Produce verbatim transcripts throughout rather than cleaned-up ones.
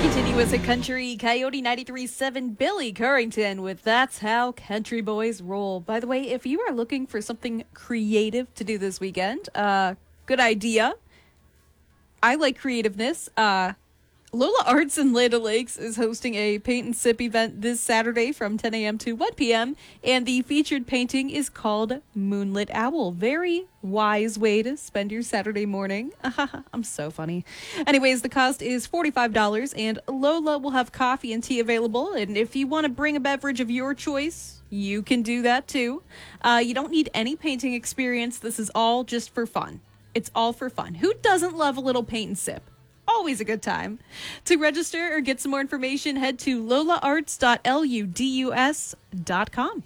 Continuous at Country, Coyote ninety-three point seven, Billy Currington with That's How Country Boys Roll. By the way, if you are looking for something creative to do this weekend, uh, good idea. I like creativeness. Uh, Lola Arts in Land O'Lakes is hosting a paint and sip event this Saturday from ten a.m. to one p.m. And the featured painting is called Moonlit Owl. Very wise way to spend your Saturday morning. I'm so funny. Anyways, the cost is forty-five dollars, and Lola will have coffee and tea available. And if you want to bring a beverage of your choice, you can do that too. Uh, you don't need any painting experience. This is all just for fun. It's all for fun. Who doesn't love a little paint and sip? Always a good time. To register or get some more information, head to lola arts dot ludus dot com.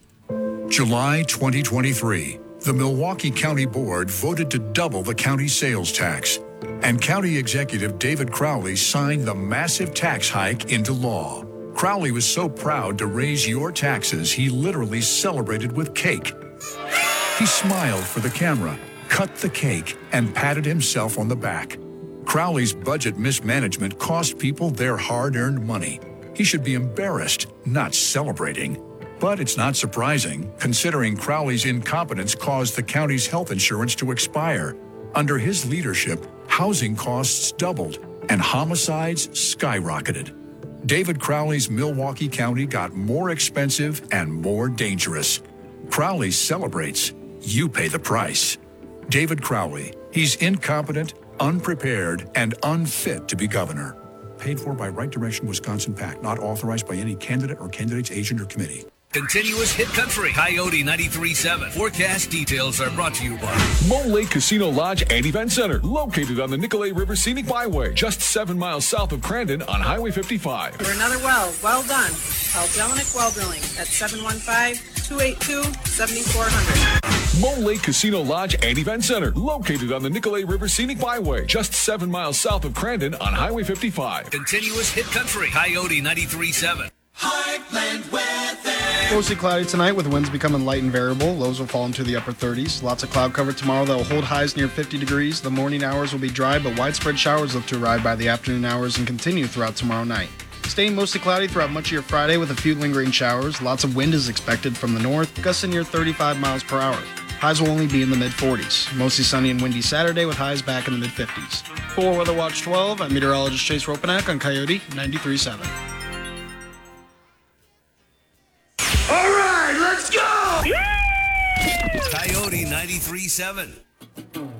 July twenty twenty-three, the Milwaukee County Board voted to double the county sales tax, and County Executive David Crowley signed the massive tax hike into law. Crowley was so proud to raise your taxes, he literally celebrated with cake. He smiled for the camera, cut the cake, and patted himself on the back. Crowley's budget mismanagement cost people their hard-earned money. He should be embarrassed, not celebrating. But it's not surprising, considering Crowley's incompetence caused the county's health insurance to expire. Under his leadership, housing costs doubled and homicides skyrocketed. David Crowley's Milwaukee County got more expensive and more dangerous. Crowley celebrates. You pay the price. David Crowley, he's incompetent, unprepared, and unfit to be governor. Paid for by Right Direction Wisconsin PAC, not authorized by any candidate or candidate's agent or committee. Continuous Hit Country, Coyote ninety-three point seven. Forecast details are brought to you by Mole Lake Casino Lodge and Event Center, located on the Nicolay River Scenic Byway, just seven miles south of Crandon on Highway fifty-five. For another well, well done. Call Jelinek Well Drilling at seven one five, two eight two, seven four zero zero. Mole Lake Casino Lodge and Event Center, located on the Nicolay River Scenic Byway, just seven miles south of Crandon on Highway fifty-five. Continuous Hit Country, Coyote ninety-three point seven. Heartland weather. Mostly cloudy tonight with winds becoming light and variable. Lows will fall into the upper thirties. Lots of cloud cover tomorrow that will hold highs near fifty degrees. The morning hours will be dry, but widespread showers look to arrive by the afternoon hours and continue throughout tomorrow night. Staying mostly cloudy throughout much of your Friday with a few lingering showers. Lots of wind is expected from the north, gusting near thirty-five miles per hour. Highs will only be in the mid-forties. Mostly sunny and windy Saturday with highs back in the mid-fifties. For Weather Watch twelve, I'm meteorologist Chase Ropanak on Coyote ninety-three point seven. All right, let's go! Coyote ninety-three point seven.